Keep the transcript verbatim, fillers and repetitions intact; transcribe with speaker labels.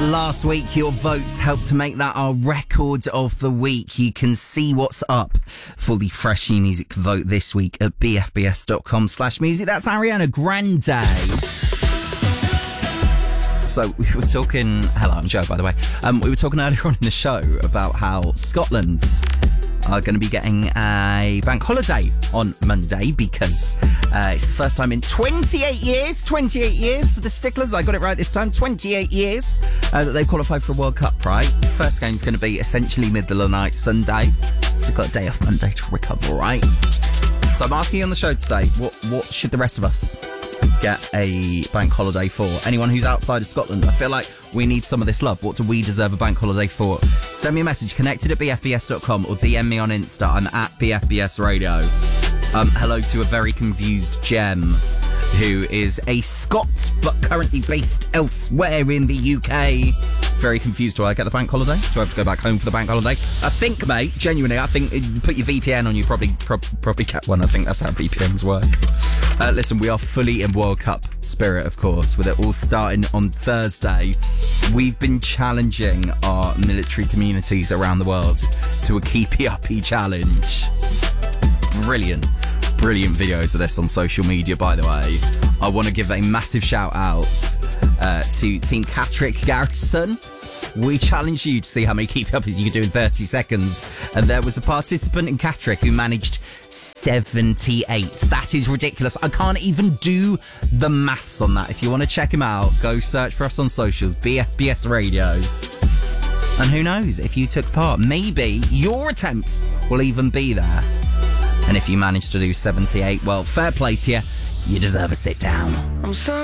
Speaker 1: last week. Your votes helped to make that our record of the week. You can see what's up for the Fresh New Music vote this week at b f b s dot com slash music. That's Ariana Grande. So we were talking... Hello, I'm Joe, by the way. Um, we were talking earlier on in the show about how Scotland are going to be getting a bank holiday on Monday because uh, it's the first time in twenty-eight years, twenty-eight years for the Sticklers, I got it right this time, twenty-eight years uh, that they've qualified for a World Cup, right? First game's going to be essentially middle of the night Sunday, so they've got a day off Monday to recover, right? So I'm asking you on the show today, what, what should the rest of us get a bank holiday for? Anyone who's outside of Scotland, I feel like we need some of this love. What do we deserve a bank holiday for? Send me a message, connected at b f b s dot com, or D M me on Insta. I'm at B F B S Radio. Um, hello to a very confused Gem, who is a Scot but currently based elsewhere in the U K. Very confused. Do I get the bank holiday? Do I have to go back home for the bank holiday? I think, mate, genuinely, I think you put your V P N on, you probably pro- probably get one. I think that's how V P Ns work. Uh, listen, we are fully in World Cup spirit, of course, with it all starting on Thursday. We've been challenging our military communities around the world to a Keepy Uppy challenge. Brilliant. Brilliant videos of this on social media, by the way. I want to give a massive shout out uh, to Team Catterick Garrison. We challenged you to see how many keep uppies you could do in thirty seconds. And there was a participant in Catterick who managed seventy-eight. That is ridiculous. I can't even do the maths on that. If you want to check him out, go search for us on socials, B F B S Radio. And who knows, if you took part, maybe your attempts will even be there. And if you manage to do seventy-eight, well, fair play to you. You deserve a sit down. I'm sorry.